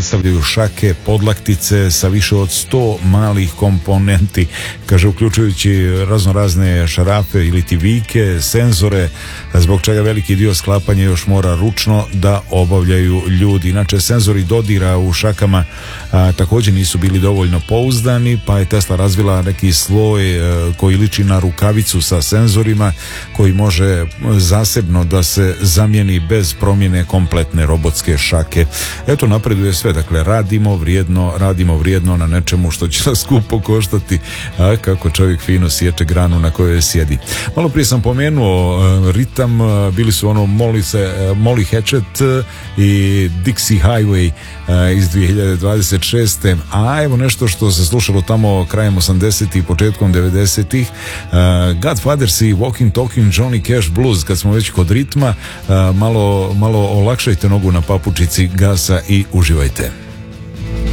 predstavljaju šake, podlaktice sa više od 100 malih komponenti, kaže, uključujući raznorazne šarafe ili ti vike, senzore, zbog čega veliki dio sklapanja još mora ručno da obavljaju ljudi. Inače, senzori dodira u šakama također nisu bili dovoljno pouzdani, pa je Tesla razvila neki sloj koji liči na rukavicu sa senzorima, koji može zasebno da se zamijeni bez promjene kompletne robotske šake. Eto, napreduje sve, dakle, radimo vrijedno na nečemu što će nas skupo koštati, a kako čovjek fino sječe granu na kojoj sjedi. Malo prije sam pomenuo ritam, bili su ono Molly Hatchet i Dixie Highway iz 2026. A evo nešto što se slušalo tamo krajem 80-ih, početkom 90-ih, Godfathers i Walking Talking Johnny Cash Blues. Kad smo već kod ritma, malo olakšajte nogu na papučici gasa i uživajte.